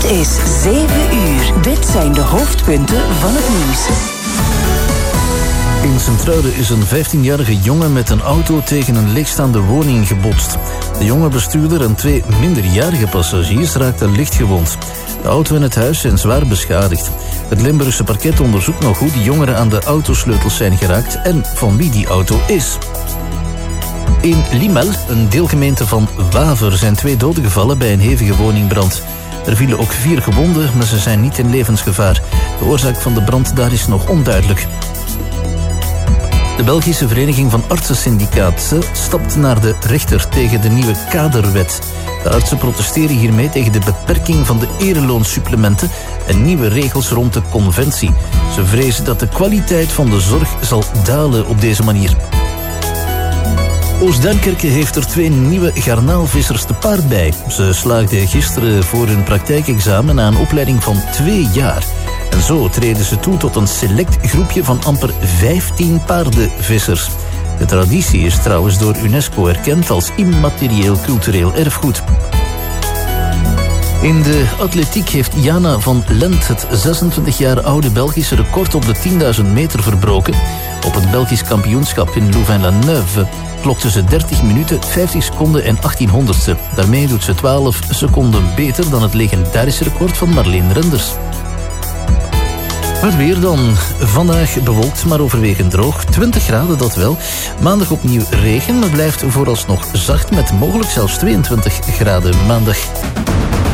Het is 7 uur. Dit zijn de hoofdpunten van het nieuws. In Sint-Truiden is een 15-jarige jongen met een auto tegen een leegstaande woning gebotst. De jonge bestuurder en 2 minderjarige passagiers raakten lichtgewond. De auto en het huis zijn zwaar beschadigd. Het Limburgse parket onderzoekt nog hoe die jongeren aan de autosleutels zijn geraakt en van wie die auto is. In Limel, een deelgemeente van Waver, zijn 2 doden gevallen bij een hevige woningbrand. Er vielen ook 4 gewonden, maar ze zijn niet in levensgevaar. De oorzaak van de brand daar is nog onduidelijk. De Belgische Vereniging van Artsensyndicaten stapt naar de rechter tegen de nieuwe kaderwet. De artsen protesteren hiermee tegen de beperking van de ereloonsupplementen en nieuwe regels rond de conventie. Ze vrezen dat de kwaliteit van de zorg zal dalen op deze manier. Oost-Duinkerke heeft er 2 nieuwe garnaalvissers te paard bij. Ze slaagden gisteren voor hun praktijkexamen na een opleiding van 2 jaar. En zo treden ze toe tot een select groepje van amper 15 paardenvissers. De traditie is trouwens door UNESCO erkend als immaterieel cultureel erfgoed. In de atletiek heeft Jana van Lent het 26 jaar oude Belgische record op de 10.000 meter verbroken. Op het Belgisch kampioenschap in Louvain-la-Neuve klokte ze 30 minuten, 50 seconden en 1800ste. Daarmee doet ze 12 seconden beter dan het legendarische record van Marleen Renders. Het weer dan. Vandaag bewolkt, maar overwegend droog. 20 graden, dat wel. Maandag opnieuw regen, maar blijft vooralsnog zacht met mogelijk zelfs 22 graden maandag.